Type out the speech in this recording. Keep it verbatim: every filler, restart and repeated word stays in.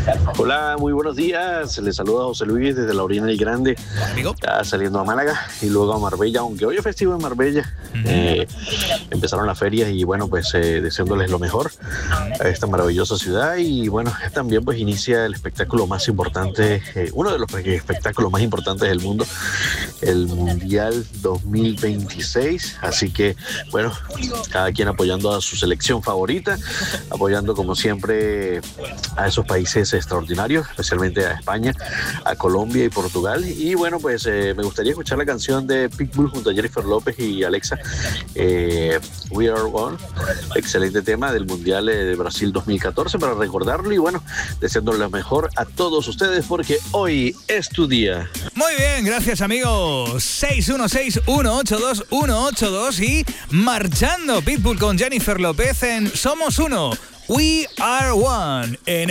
Hola, muy buenos días. Les saluda José Luis desde la Orina del Grande. Amigo. Ya saliendo a Málaga y luego a Marbella, aunque hoy es festivo en Marbella. Uh-huh. Eh, empezaron las ferias y bueno, pues eh, deseándoles lo mejor a esta maravillosa ciudad. Y bueno, también pues inicia el espectáculo más importante, eh, uno de los espectáculos más importantes del mundo, el Mundial dos mil veintiséis. Así que bueno, cada quien apoyando a su selección favorita, apoyando como siempre a esos países extraordinarios, especialmente a España, a Colombia y Portugal. Y bueno, pues eh, me gustaría escuchar la canción de Pitbull junto a Jennifer López y Alexa, eh, We Are One, excelente tema del Mundial de Brasil dos mil catorce, para recordarlo y bueno, deseándole lo mejor a todos ustedes porque hoy es tu día. Muy bien, gracias amigos. seis uno seis, uno ocho dos, uno ocho dos y marchando Pitbull con Jennifer López en Somos Uno, We Are One. En